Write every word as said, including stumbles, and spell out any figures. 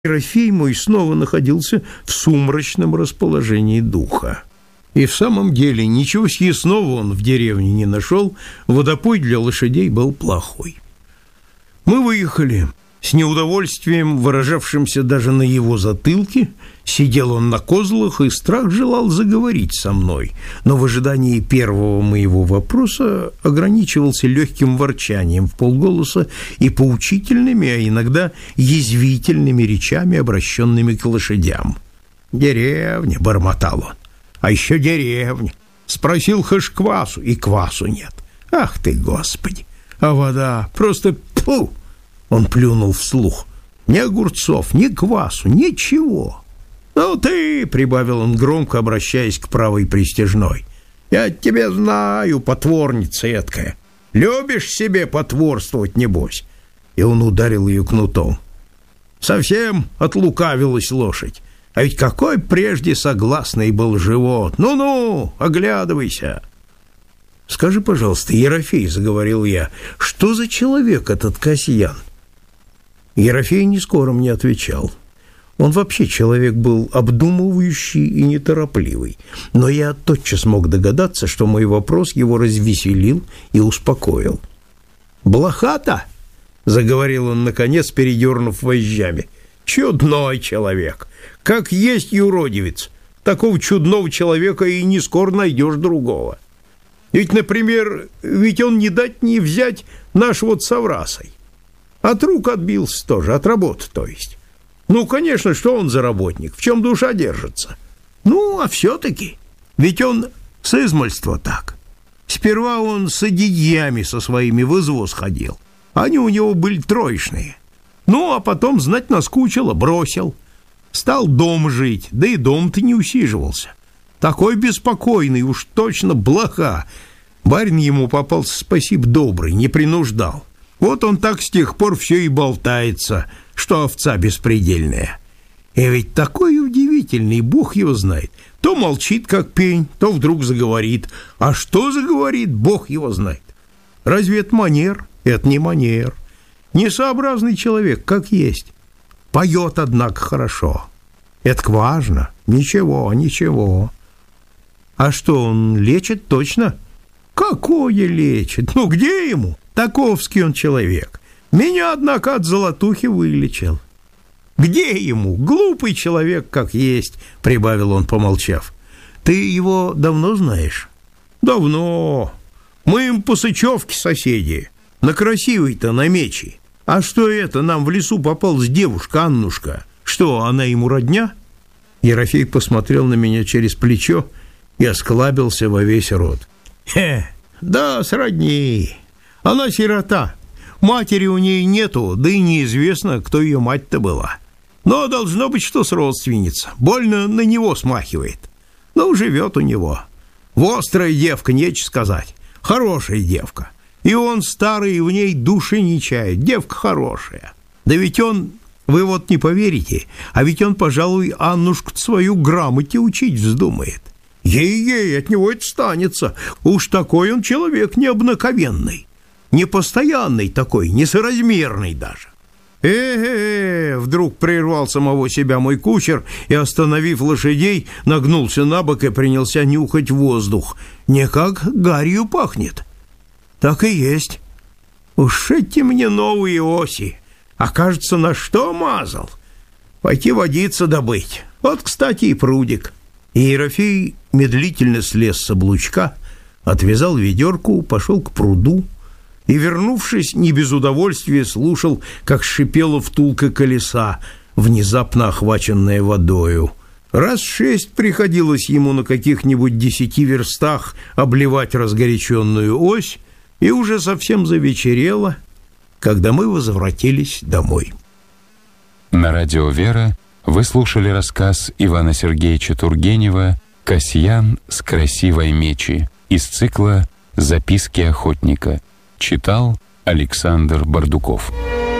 Ерофей мой снова находился в сумрачном расположении духа. И в самом деле ничего съестного он в деревне не нашел, водопой для лошадей был плохой. Мы выехали. С неудовольствием, выражавшимся даже на его затылке, сидел он на козлах, и страх желал заговорить со мной, но в ожидании первого моего вопроса ограничивался легким ворчанием вполголоса и поучительными, а иногда язвительными речами, обращенными к лошадям. «Деревня», — бормотал он, — «а еще деревня. Спросил, хошь квасу, и квасу нет. Ах ты, Господи! А вода просто пфу!» Он плюнул вслух. «Ни огурцов, ни квасу, ничего». «Ну ты», — прибавил он громко, обращаясь к правой пристяжной, — «я тебя знаю, потворница эткая. Любишь себе потворствовать, небось?» И он ударил ее кнутом. Совсем отлукавилась лошадь. А ведь какой прежде согласный был живот. Ну-ну, оглядывайся. «Скажи, пожалуйста, Ерофей, — заговорил я, — что за человек этот Касьян?» Ерофей не скоро мне отвечал. Он вообще человек был обдумывающий и неторопливый, но я тотчас мог догадаться, что мой вопрос его развеселил и успокоил. «Блохата!» — заговорил он, наконец, передернув вожжами. «Чудной человек! Как есть юродивец! Такого чудного человека и не скоро найдешь другого. Ведь, например, ведь он не дать не взять наш вот с Аврасой. От рук отбился тоже, от работы, то есть. Ну, конечно, что он за работник, в чем душа держится? Ну, а все-таки, ведь он с измольства так. Сперва он с дядьями со своими в извоз ходил. Они у него были троечные. Ну, а потом, знать, наскучило, бросил. Стал дом жить, да и дом-то не усиживался. Такой беспокойный, уж точно блоха. Барин ему попался, спасибо, добрый, не принуждал. Вот он так с тех пор все и болтается, что овца беспредельная. И ведь такой удивительный, Бог его знает. То молчит, как пень, то вдруг заговорит. А что заговорит, Бог его знает. Разве это манер? Это не манер. Несообразный человек, как есть. Поет, однако, хорошо. Это важно. Ничего, ничего. А что, он лечит точно? Какое лечит? Ну, где ему? Таковский он человек. Меня, однако, от золотухи вылечил. Где ему? Глупый человек, как есть, прибавил он, помолчав. Ты его давно знаешь? Давно. Мы им по Сычевке соседи. На красивой-то, на мечи. А что это, нам в лесу попалась девушка Аннушка? Что, она ему родня? Ерофей посмотрел на меня через плечо и осклабился во весь рот. Хе, да, сродни. Она сирота. Матери у ней нету, да и неизвестно, кто ее мать-то была. Но должно быть, что с родственница. Больно на него смахивает. Ну, живет у него. Вострая девка, нечего сказать. Хорошая девка. И он старый, в ней души не чает. Девка хорошая. Да ведь он, вы вот не поверите, а ведь он, пожалуй, Аннушку свою грамоте учить вздумает. Ей-ей, от него это станется. Уж такой он человек необыкновенный. Непостоянный такой, несоразмерный даже. Э-э-э, вдруг прервал самого себя мой кучер и, остановив лошадей, нагнулся на бок и принялся нюхать воздух. Не как гарью пахнет. Так и есть. Уж эти мне новые оси. А кажется, на что мазал? Пойти водиться добыть. Вот, кстати, и прудик. И Ерофей медлительно слез с облучка, отвязал ведерку, пошел к пруду и, вернувшись, не без удовольствия слушал, как шипела втулка колеса, внезапно охваченная водою. Раз шесть приходилось ему на каких-нибудь десяти верстах обливать разгоряченную ось, и уже совсем завечерело, когда мы возвратились домой. На радио «Вера» вы слушали рассказ Ивана Сергеевича Тургенева «Касьян с красивой мечи» из цикла «Записки охотника». Читал Александр Бардуков.